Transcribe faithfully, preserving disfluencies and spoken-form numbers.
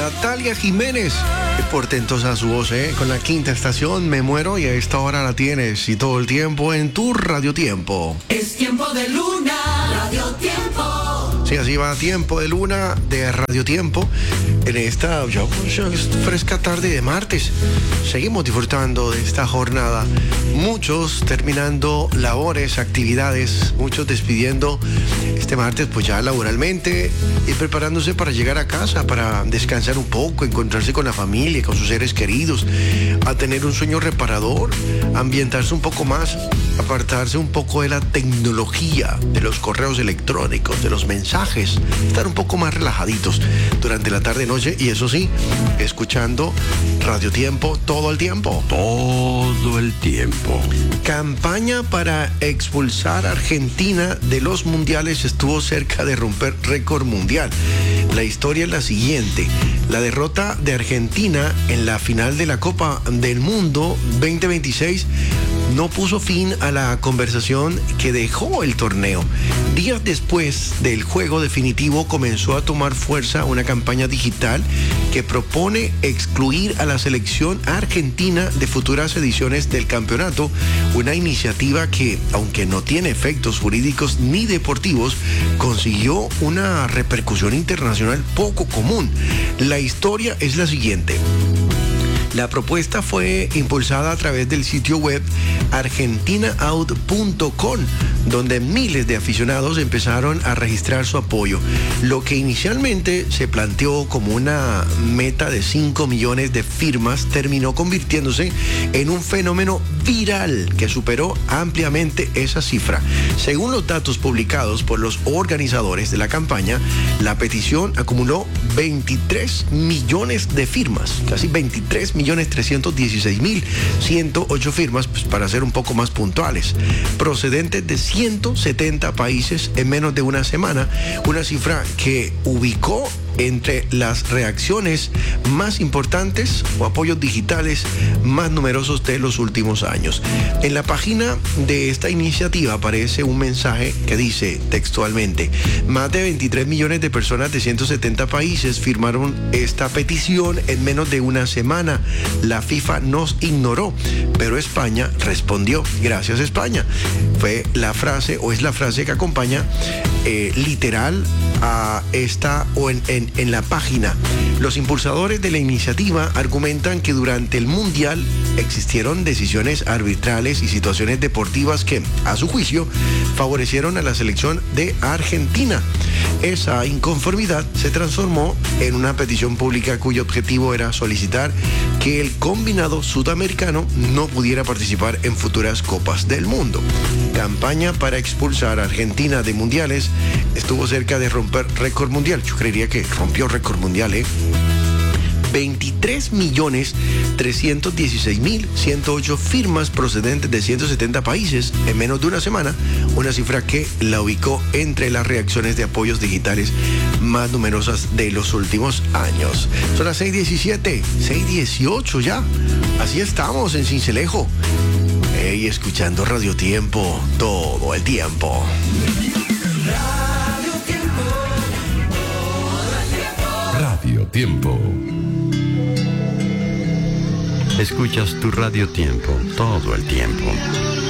Natalia Jiménez. Qué portentosa su voz, ¿eh? Con la quinta estación, Me Muero, y a esta hora la tienes y todo el tiempo en tu Radio Tiempo. Es tiempo de luna, Radio Tiempo. Sí, así va, Tiempo de Luna de Radio Tiempo. En esta ya, pues, fresca tarde de martes. Seguimos disfrutando de esta jornada. Muchos terminando labores, actividades, muchos despidiendo este martes pues ya laboralmente y preparándose para llegar a casa, para descansar un poco, encontrarse con la familia, con sus seres queridos, a tener un sueño reparador, ambientarse un poco más, apartarse un poco de la tecnología, de los correos electrónicos, de los mensajes, estar un poco más relajaditos durante la tarde-noche y eso sí, escuchando Radio Tiempo todo el tiempo. Todo el tiempo. Campaña para expulsar a Argentina de los mundiales estuvo cerca de romper récord mundial. La historia es la siguiente. La derrota de Argentina en la final de la Copa del Mundo veinte veintiséis no puso fin a la conversación que dejó el torneo. Días después del juego definitivo comenzó a tomar fuerza una campaña digital que propone excluir a la selección argentina de futuras ediciones del campeonato, una iniciativa que, aunque no tiene efectos jurídicos ni deportivos, consiguió una repercusión internacional poco común. La historia es la siguiente. La propuesta fue impulsada a través del sitio web argentina out punto com, donde miles de aficionados empezaron a registrar su apoyo. Lo que inicialmente se planteó como una meta de cinco millones de firmas terminó convirtiéndose en un fenómeno viral que superó ampliamente esa cifra. Según los datos publicados por los organizadores de la campaña, la petición acumuló veintitrés millones de firmas, casi veintitrés millones trescientos dieciséis mil ciento ocho firmas, pues para ser un poco más puntuales, procedentes de ciento setenta países en menos de una semana, una cifra que ubicó entre las reacciones más importantes o apoyos digitales más numerosos de los últimos años. En la página de esta iniciativa aparece un mensaje que dice textualmente: más de veintitrés millones de personas de ciento setenta países firmaron esta petición en menos de una semana. La FIFA nos ignoró, pero España respondió. Gracias, España. Fue la frase, o es la frase que acompaña eh, literal a esta o en, en En la página. Los impulsadores de la iniciativa argumentan que durante el Mundial existieron decisiones arbitrales y situaciones deportivas que, a su juicio, favorecieron a la selección de Argentina. Esa inconformidad se transformó en una petición pública cuyo objetivo era solicitar que el combinado sudamericano no pudiera participar en futuras Copas del Mundo. Campaña para expulsar a Argentina de mundiales estuvo cerca de romper récord mundial. Yo creería que rompió récord mundial, ¿eh? veintitrés millones trescientos dieciséis mil ciento ocho firmas procedentes de ciento setenta países en menos de una semana, una cifra que la ubicó entre las reacciones de apoyos digitales más numerosas de los últimos años. Son las seis diecisiete, seis dieciocho ya. Así estamos en Sincelejo. Hey, escuchando Radio Tiempo todo el tiempo. Radio Tiempo. Escuchas tu Radio Tiempo todo el tiempo.